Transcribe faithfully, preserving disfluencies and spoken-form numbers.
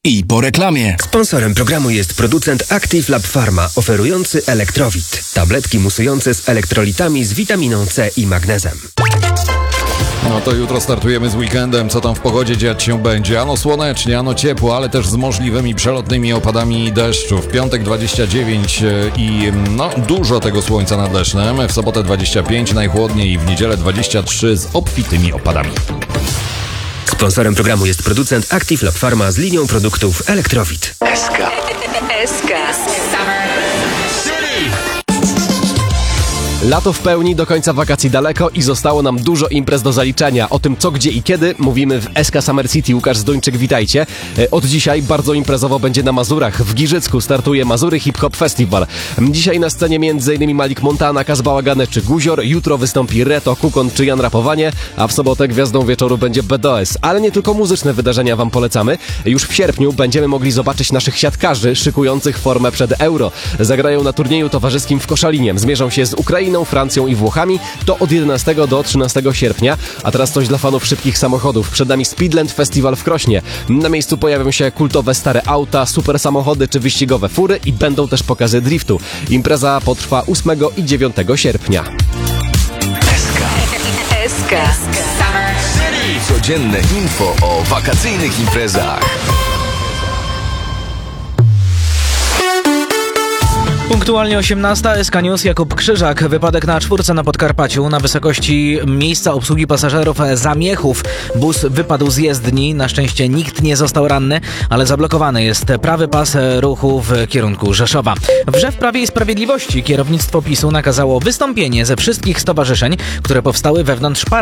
I po reklamie. Sponsorem programu jest producent Active Lab Pharma, oferujący Elektrowit. Tabletki musujące z elektrolitami z witaminą C i magnezem. No to jutro startujemy z weekendem. Co tam w pogodzie dziać się będzie? Ano słonecznie, ano ciepło, ale też z możliwymi przelotnymi opadami deszczu. W piątek dwadzieścia dziewięć i no dużo tego słońca nad Lesznem. W sobotę dwadzieścia pięć, najchłodniej, i w niedzielę dwadzieścia trzy z obfitymi opadami. Sponsorem programu jest producent Active Lab Pharma z linią produktów Elektrowit. S K. S K. Lato w pełni, do końca wakacji daleko i zostało nam dużo imprez do zaliczenia. O tym co, gdzie i kiedy mówimy w S K Summer City. Łukasz Zduńczyk, witajcie. Od dzisiaj bardzo imprezowo będzie na Mazurach. W Giżycku startuje Mazury Hip Hop Festival. Dzisiaj na scenie m.in. Malik Montana, Kaz Bałagany czy Guzior. Jutro wystąpi Reto, Kukon czy Jan Rapowanie, a w sobotę gwiazdą wieczoru będzie B D O S. Ale nie tylko muzyczne wydarzenia wam polecamy. Już w sierpniu będziemy mogli zobaczyć naszych siatkarzy szykujących formę przed Euro. Zagrają na turnieju towarzyskim w Koszalinie. Zmierzą się z Ukrainą, Francją i Włochami. To od jedenastego do trzynastego sierpnia. A teraz coś dla fanów szybkich samochodów. Przed nami Speedland Festival w Krośnie. Na miejscu pojawią się kultowe stare auta, super samochody czy wyścigowe fury i będą też pokazy driftu. Impreza potrwa ósmego i dziewiątego sierpnia. S K. S K. Codzienne info o wakacyjnych imprezach. Punktualnie osiemnasta, S K News, Jakub Krzyżak. Wypadek na czwórce na Podkarpaciu na wysokości miejsca obsługi pasażerów Zamiechów. Bus wypadł z jezdni, na szczęście nikt nie został ranny, ale zablokowany jest prawy pas ruchu w kierunku Rzeszowa. W Prawie i Sprawiedliwości kierownictwo PiSu nakazało wystąpienie ze wszystkich stowarzyszeń, które powstały wewnątrz partii.